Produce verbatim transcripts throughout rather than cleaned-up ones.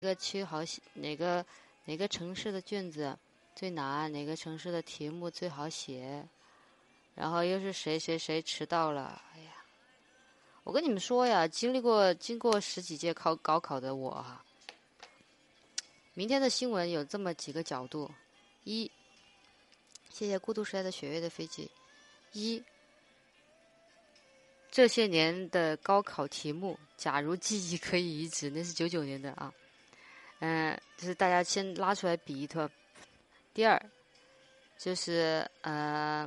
个区好写，哪个哪个城市的卷子最难，哪个城市的题目最好写，然后又是谁谁谁迟到了，哎呀，我跟你们说呀，经历过经过十几届考高考的我啊，明天的新闻有这么几个角度：一，谢谢孤独时代的雪月的飞机；一，这些年的高考题目，假如记忆可以移植，那是九九年的啊。嗯，就是大家先拉出来比一特。第二，就是呃，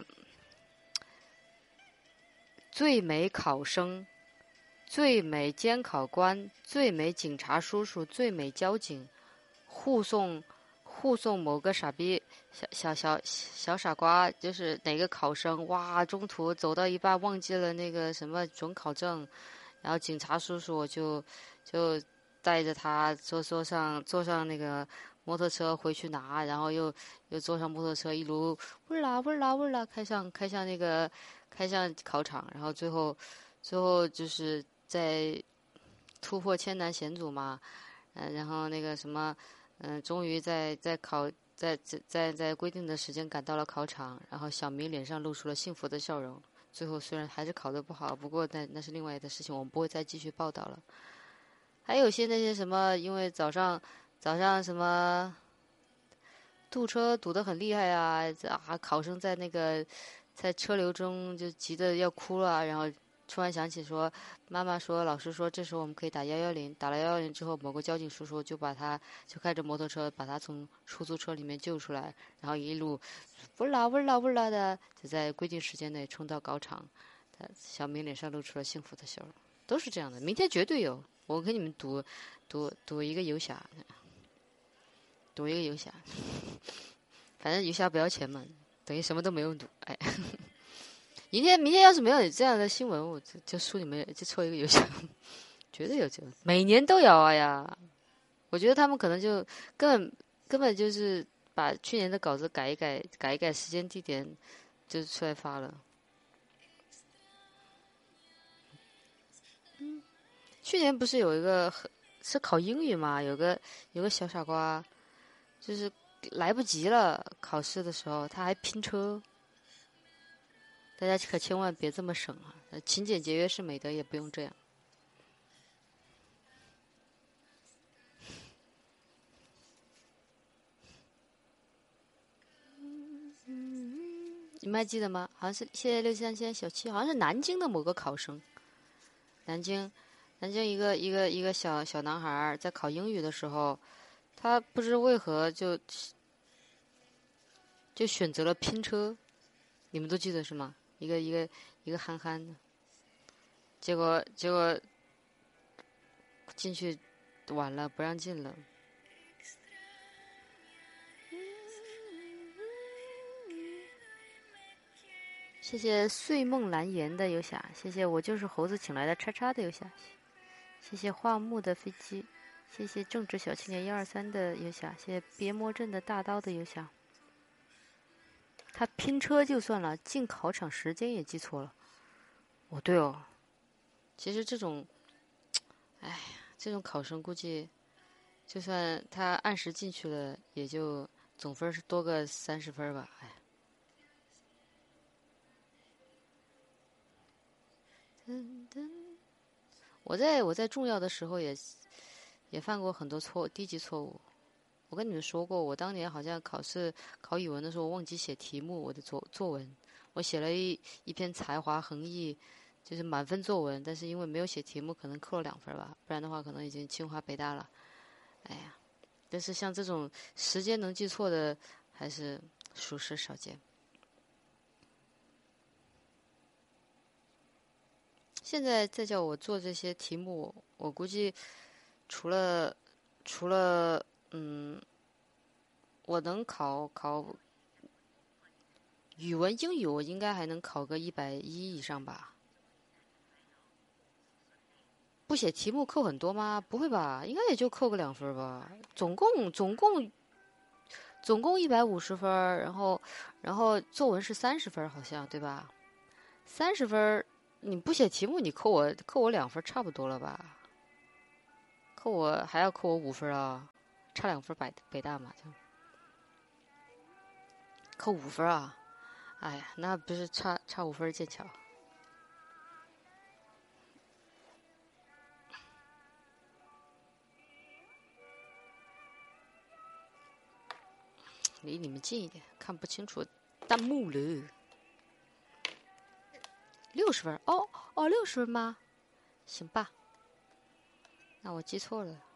最美考生、最美监考官、最美警察叔叔、最美交警，护送护送某个傻逼小小小小傻瓜，就是哪个考生哇，中途走到一半忘记了那个什么准考证，然后警察叔叔就就带着他坐坐上坐上那个摩托车回去拿，然后又又坐上摩托车一路呜啦呜啦呜啦开向开向那个开向考场，然后最后最后就是在突破千难险阻嘛，嗯、呃，然后那个什么，嗯、呃，终于在在考在在在在规定的时间赶到了考场，然后小明脸上露出了幸福的笑容。最后虽然还是考得不好，不过那那是另外的事情，我们不会再继续报道了。还有些那些什么，因为早上早上什么堵车堵得很厉害啊，啊，考生在那个在车流中就急得要哭了，然后突然想起说，妈妈说，老师说，这时候我们可以打幺幺零，打了幺幺零之后，某个交警叔叔就把他就开着摩托车把他从出租车里面救出来，然后一路呜啦呜啦呜啦的就在规定时间内冲到考场，小明脸上露出了幸福的笑容，都是这样的。明天绝对有，我给你们读读读一个游侠，读一个游侠，反正游侠不要钱嘛，等于什么都没有读，哎。明天明天要是没有这样的新闻，我就就输你们就抽一个游侠，绝对有这个，每年都有啊呀。我觉得他们可能就根本根本就是把去年的稿子改一改，改一改时间地点，就出来发了。嗯，去年不是有一个是考英语嘛？有个有个小傻瓜，就是来不及了，考试的时候他还拼车。大家可千万别这么省啊！勤俭节约是美德，也不用这样。你们还记得吗？好像是谢谢六三千小七，好像是南京的某个考生。南京，南京一个一个一个小小男孩在考英语的时候，他不知为何就就选择了拼车。你们都记得是吗？一个一个一个憨憨的，结果结果进去晚了，不让进了。谢谢睡梦蓝颜的游侠，谢谢我就是猴子请来的叉叉的游侠，谢谢画木的飞机，谢谢正直小青年一二三的游侠，谢谢别魔阵的大刀的游侠。他拼车就算了，进考场时间也记错了。哦，对哦，其实这种，哎，这种考生估计，就算他按时进去了，也就总分是多个三十分吧，哎。我在我在重要的时候也也犯过很多错低级错误。我跟你们说过，我当年好像考试考语文的时候忘记写题目，我的作作文，我写了一一篇才华横溢，就是满分作文，但是因为没有写题目，可能扣了两分吧，不然的话可能已经清华北大了。哎呀，但是像这种时间能记错的，还是属实少见。现在再叫我做这些题目，我估计除了除了嗯，我能考考语文、英语，我应该还能考个一百一以上吧。不写题目扣很多吗？不会吧，应该也就扣个两分吧。总共总共总共一百五十分，然后然后作文是三十分，好像对吧？三十分，你不写题目，你扣我扣我两分，差不多了吧？ 扣我还要扣我五分啊，差两分北北大嘛，就扣五分啊！哎呀，那不是差差五分剑桥。离你们近一点，看不清楚弹幕了。六十分哦哦，六十分吗？行吧，那我记错了。